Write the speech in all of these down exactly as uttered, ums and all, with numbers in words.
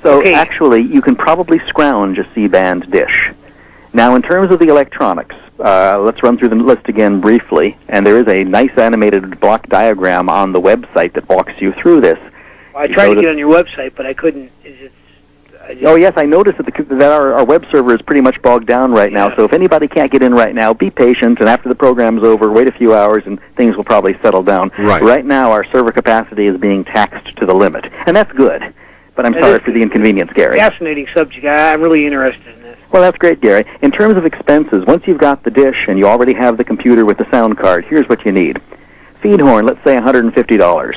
So okay. actually, you can probably scrounge a C-band dish. Now, in terms of the electronics, uh, let's run through the list again briefly, and there is a nice animated block diagram on the website that walks you through this. Well, I tried to get on your website, but I couldn't. Is it, I just, oh, yes, I noticed that, the, that our, our web server is pretty much bogged down right now, yeah. so if anybody can't get in right now, be patient, and after the program's over, wait a few hours, and things will probably settle down. Right. Right now, our server capacity is being taxed to the limit, and that's good. But I'm That sorry is for the inconvenience, Gary. Fascinating subject. I, I'm really interested in this. Well, that's great, Gary. In terms of expenses, once you've got the dish and you already have the computer with the sound card, here's what you need. Feed horn, let's say one hundred fifty dollars.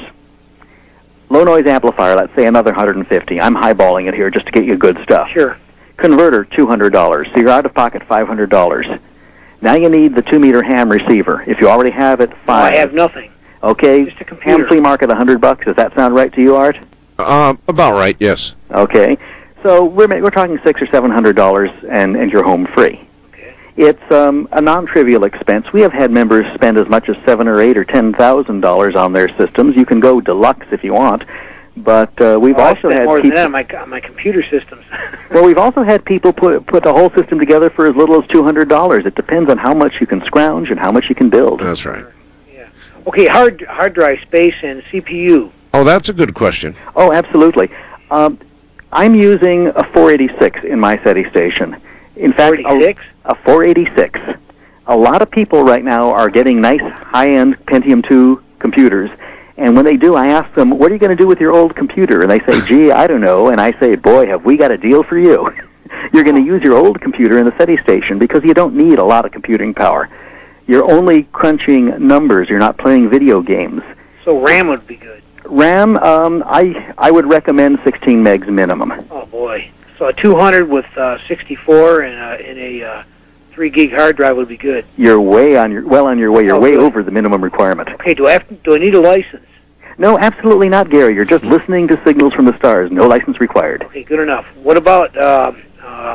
Low noise amplifier, let's say another one hundred fifty dollars. I'm highballing it here just to get you good stuff. Sure. Converter, two hundred dollars. So you're out of pocket five hundred dollars. Now you need the two meter ham receiver. If you already have it, fine. No, I have nothing. Okay. Just a computer. Ham flea market, one hundred bucks. Does that sound right to you, Art? Uh, about right, yes. Okay. So we're ma- we're talking six or seven hundred dollars, and and you're home free. Okay. It's um, a non-trivial expense. We have had members spend as much as seven or eight or ten thousand dollars on their systems. You can go deluxe if you want, but uh, we've Well, I also spent had more people. than that on my, on my computer systems. Well, we've also had people put put the whole system together for as little as two hundred dollars. It depends on how much you can scrounge and how much you can build. That's right. Yeah. Okay, hard hard drive space and C P U. Oh, that's a good question. Oh, absolutely. Um, I'm using a four eighty-six in my SETI station. In fact, a, forty-six? a four eighty-six. A lot of people right now are getting nice high-end Pentium two computers, and when they do, I ask them, what are you going to do with your old computer? And they say, gee, I don't know. And I say, boy, have we got a deal for you. You're going to use your old computer in the SETI station because you don't need a lot of computing power. You're only crunching numbers. You're not playing video games. So RAM would be good. RAM, um, I I would recommend sixteen megs minimum. Oh, boy. So a two hundred with uh, sixty-four and, uh, and a uh, three gig hard drive would be good. You're way on your well on your way. You're Oh, way good. over the minimum requirement. Okay, do I have to, do I need a license? No, absolutely not, Gary. You're just listening to signals from the stars. No license required. Okay, good enough. What about um, uh,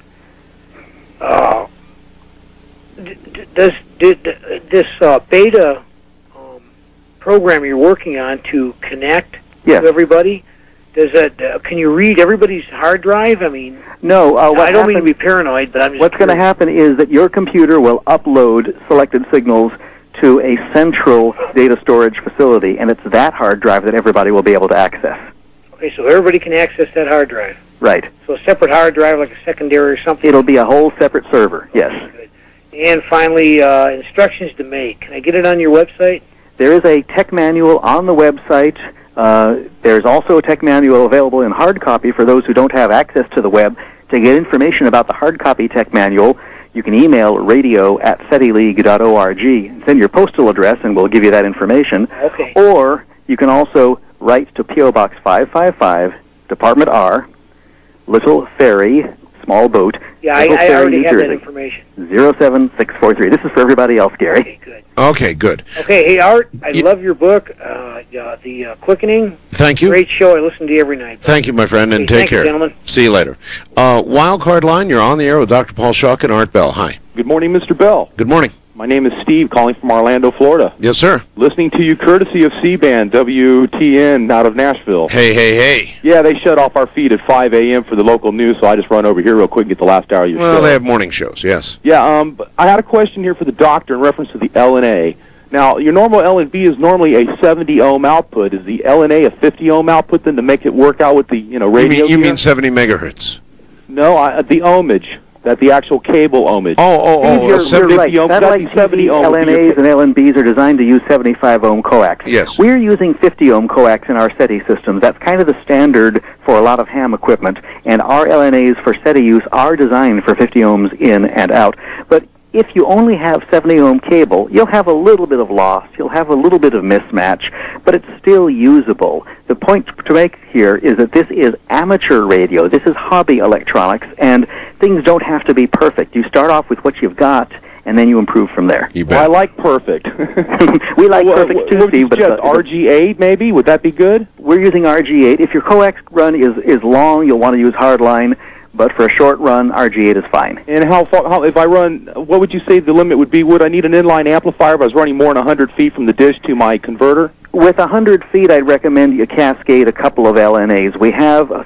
uh, d- d- does did this uh, beta um, program you're working on to connect Yes. to everybody? Does that uh, can you read everybody's hard drive? I mean, No, uh, what I don't mean to happens- be paranoid, but I'm just What's going to curious. happen is that your computer will upload selected signals to a central data storage facility, and it's that hard drive that everybody will be able to access. Okay, so everybody can access that hard drive. Right. So a separate hard drive, like a secondary or something. It'll be a whole separate server, yes. Good. And finally, uh, instructions to make. Can I get it on your website? There is a tech manual on the website. Uh, there's also a tech manual available in hard copy for those who don't have access to the web. To get information about the hard copy tech manual, you can email radio at setileague dot org. Send your postal address, and we'll give you that information. Okay. Or you can also write to P O Box five five five, Department R, Little Ferry, small boat, Yeah, I, Little I Ferry, already New have that Jersey, information. zero seven six four three. This is for everybody else, Gary. Okay, good. Okay, good. Okay, hey, Art, I Ye- love your book, uh, uh, The uh, Quickening. Thank you. Great show. I listen to you every night. Thank you, my friend, and Okay, take thank you, care. gentlemen. See you later. Uh, Wildcard Line, you're on the air with Doctor Paul Schuck and Art Bell. Hi. Good morning, Mister Bell. Good morning. My name is Steve, calling from Orlando, Florida. Yes, sir. Listening to you courtesy of C-Band, W T N, out of Nashville. Hey, hey, hey. Yeah, they shut off our feed at five a.m. for the local news, so I just run over here real quick and get the last hour of your Well, show. they have morning shows, yes. Yeah, um, but I had a question here for the doctor in reference to the L N A. Now, your normal L N B is normally a seventy ohm output. Is the L N A a fifty ohm output then to make it work out with the, you know, You radio mean, you gear? mean seventy megahertz? No, I, the ohmage, that the actual cable ohmage. Oh, oh, oh. You're- uh, you're seventy Right. ohm- Satellite that'd be seventy T V ohm L would N be your- As and L N Bs are designed to use seventy-five ohm coax. Yes. We're using fifty ohm coax in our SETI systems. That's kind of the standard for a lot of ham equipment, and our L N As for SETI use are designed for fifty ohms in and out. But if you only have seventy ohm cable, you'll have a little bit of loss, you'll have a little bit of mismatch, but it's still usable. The point to make here is that this is amateur radio, this is hobby electronics, and things don't have to be perfect. You start off with what you've got, and then you improve from there. You Well, I bet. like perfect. We like What- perfect what- too, what would you Steve, but suggest, uh, R G eight maybe? Would that be good? we're using R G eight. If your coax run is, is long, you'll want to use hardline, but for a short run, R G eight is fine. And how far, how, if I run, what would you say the limit would be? Would I need an inline amplifier if I was running more than one hundred feet from the dish to my converter? With one hundred feet, I'd recommend you cascade a couple of L N As. We have